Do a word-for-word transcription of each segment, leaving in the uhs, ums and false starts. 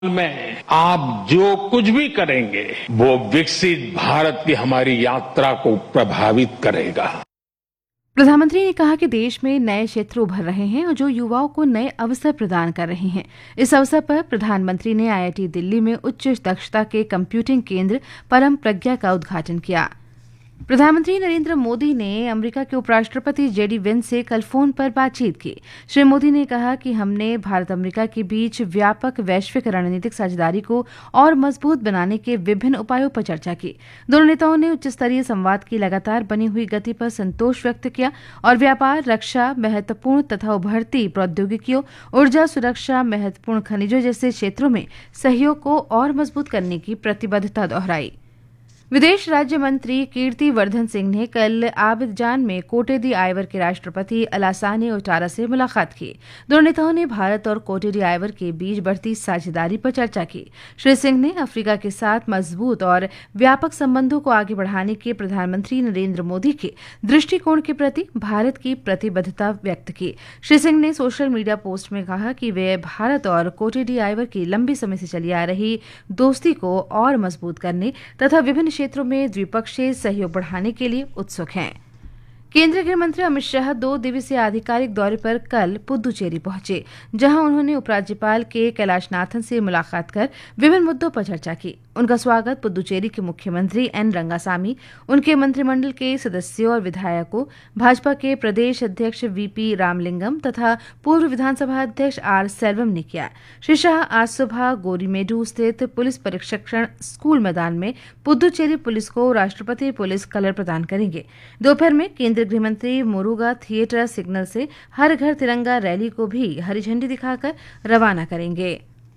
में आप जो कुछ भी करेंगे वो विकसित भारत की हमारी यात्रा को प्रभावित करेगा। प्रधानमंत्री ने कहा कि देश में नए क्षेत्र उभर रहे हैं और जो युवाओं को नए अवसर प्रदान कर रहे हैं। इस अवसर पर प्रधानमंत्री ने आईआईटी दिल्ली में उच्च दक्षता के कंप्यूटिंग केंद्र परम प्रज्ञा का उद्घाटन किया। प्रधानमंत्री नरेंद्र मोदी ने अमेरिका के उपराष्ट्रपति जेडी वेंस से कल फोन पर बातचीत की। श्री मोदी ने कहा कि हमने भारत अमेरिका के बीच व्यापक वैश्विक रणनीतिक साझेदारी को और मजबूत बनाने के विभिन्न उपायों पर चर्चा की। दोनों नेताओं ने उच्च स्तरीय संवाद की लगातार बनी हुई गति पर संतोष व्यक्त किया और व्यापार, रक्षा, महत्वपूर्ण तथा उभरती प्रौद्योगिकियों, ऊर्जा सुरक्षा, महत्वपूर्ण खनिजों जैसे क्षेत्रों में सहयोग को और मजबूत करने की प्रतिबद्धता दोहराई। विदेश राज्य मंत्री कीर्ति वर्धन सिंह ने कल आबिदजान में कोटे दी आइवर के राष्ट्रपति अलासाने ओटारा से मुलाकात की। दोनों नेताओं ने भारत और कोटे दी आइवर के बीच बढ़ती साझेदारी पर चर्चा की। श्री सिंह ने अफ्रीका के साथ मजबूत और व्यापक संबंधों को आगे बढ़ाने के प्रधानमंत्री नरेंद्र मोदी के दृष्टिकोण के प्रति भारत की प्रतिबद्धता व्यक्त की। श्री सिंह ने सोशल मीडिया पोस्ट में कहा कि वे भारत और कोटे दी आइवर की लंबी समय से चली आ रही दोस्ती को और मजबूत करने तथा विभिन्न क्षेत्रों में द्विपक्षीय सहयोग बढ़ाने के लिए उत्सुक हैं। केंद्रीय गृह मंत्री अमित शाह दो दिवसीय आधिकारिक दौरे पर कल पुद्दुचेरी पहुंचे, जहां उन्होंने उपराज्यपाल के कैलाशनाथन से मुलाकात कर विभिन्न मुद्दों पर चर्चा की। उनका स्वागत पुद्दुचेरी के मुख्यमंत्री एन रंगासामी, उनके मंत्रिमंडल के सदस्यों और विधायकों, भाजपा के प्रदेश अध्यक्ष वीपी रामलिंगम तथा पूर्व विधानसभा अध्यक्ष आर सेल्वम ने किया। श्री शाह आज सुबह गोरीमेडू स्थित पुलिस प्रशिक्षण स्कूल मैदान में पुद्दुचेरी पुलिस को राष्ट्रपति पुलिस कलर प्रदान करेंगे। दोपहर में केंद्रीय गृह मंत्री मुरुगा थिएटर सिग्नल से हर घर तिरंगा रैली को भी हरी झंडी दिखाकर रवाना करेंगे।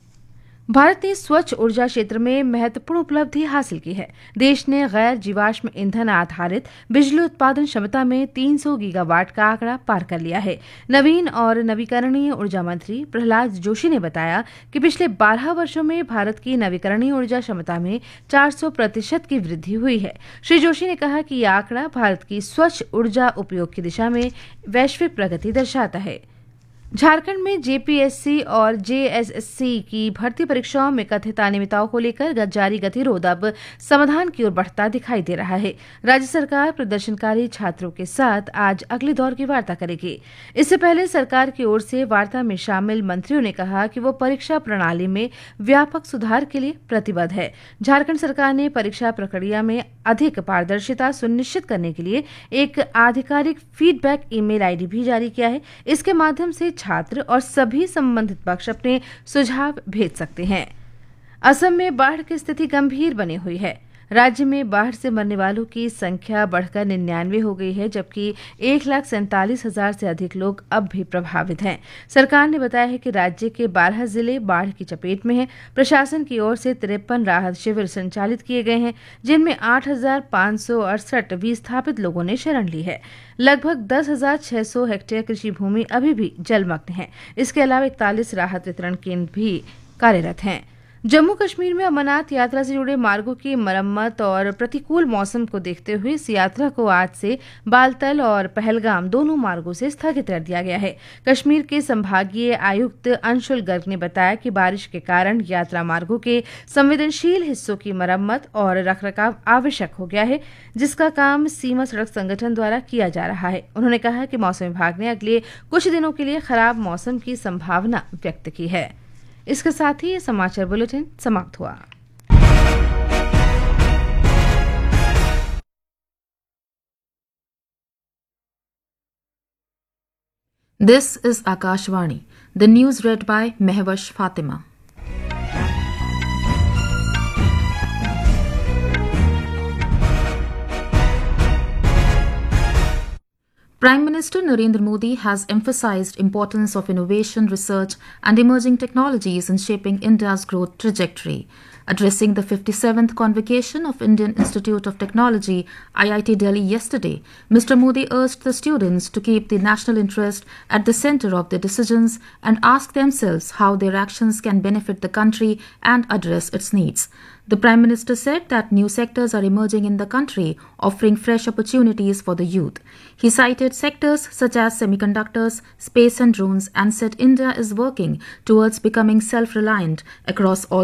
भारत ने स्वच्छ ऊर्जा क्षेत्र में महत्वपूर्ण उपलब्धि हासिल की है। देश ने गैर जीवाश्म ईंधन आधारित बिजली उत्पादन क्षमता में तीन सौ गीगावाट का आंकड़ा पार कर लिया है। नवीन और नवीकरणीय ऊर्जा मंत्री प्रहलाद जोशी ने बताया कि पिछले बारह वर्षों में भारत की नवीकरणीय ऊर्जा क्षमता में चार सौ प्रतिशत की वृद्धि हुई है। श्री जोशी ने कहा कि यह आंकड़ा भारत की स्वच्छ ऊर्जा उपयोग की दिशा में वैश्विक प्रगति दर्शाता है। झारखंड में जेपीएससी और जेएसएससी की भर्ती परीक्षाओं में कथित अनियमितताओं को लेकर जारी गतिरोध अब समाधान की ओर बढ़ता दिखाई दे रहा है। राज्य सरकार प्रदर्शनकारी छात्रों के साथ आज अगले दौर की वार्ता करेगी। इससे पहले सरकार की ओर से वार्ता में शामिल मंत्रियों ने कहा कि वो परीक्षा प्रणाली में व्यापक सुधार के लिए प्रतिबद्ध है। झारखंड सरकार ने परीक्षा प्रक्रिया में अधिक पारदर्शिता सुनिश्चित करने के लिए एक आधिकारिक फीडबैक ईमेल आईडी भी जारी किया है। इसके माध्यम से छात्र और सभी संबंधित पक्ष अपने सुझाव भेज सकते हैं। असम में बाढ़ की स्थिति गंभीर बनी हुई है। राज्य में बाढ़ से मरने वालों की संख्या बढ़कर निन्यानवे हो गई है, जबकि एक लाख सैंतालीस हजार से अधिक लोग अब भी प्रभावित हैं। सरकार ने बताया है कि राज्य के बारह जिले बाढ़ की चपेट में हैं। प्रशासन की ओर से तिरपन राहत शिविर संचालित किए गए हैं, जिनमें आठ हजार पाँच सौ अड़सठ विस्थापित लोगों ने शरण ली है। लगभग दस हजार छह सौ हेक्टेयर कृषि भूमि अभी भी जलमग्न है। इसके अलावा इकतालीस राहत वितरण केंद्र भी कार्यरत हैं। जम्मू कश्मीर में अमरनाथ यात्रा से जुड़े मार्गों की मरम्मत और प्रतिकूल मौसम को देखते हुए इस यात्रा को आज से बालतल और पहलगाम दोनों मार्गों से स्थगित कर दिया गया है। कश्मीर के संभागीय आयुक्त अंशुल गर्ग ने बताया कि बारिश के कारण यात्रा मार्गों के संवेदनशील हिस्सों की मरम्मत और रखरखाव आवश्यक हो गया है, जिसका काम सीमा सड़क संगठन द्वारा किया जा रहा है। उन्होंने कहा कि मौसम विभाग ने अगले कुछ दिनों के लिए खराब मौसम की संभावना व्यक्त की है। इसके साथ ही ये समाचार बुलेटिन समाप्त हुआ। This is Akashvani. The news read by Mehwash Fatima. Prime Minister Narendra Modi has emphasized importance of innovation, research and emerging technologies in shaping India's growth trajectory. Addressing the fifty-seventh convocation of Indian Institute of Technology, I I T Delhi yesterday, Mister Modi urged the students to keep the national interest at the center of their decisions and ask themselves how their actions can benefit the country and address its needs. The Prime Minister said that new sectors are emerging in the country, offering fresh opportunities for the youth. He cited sectors such as semiconductors, space and drones, and said India is working towards becoming self-reliant across all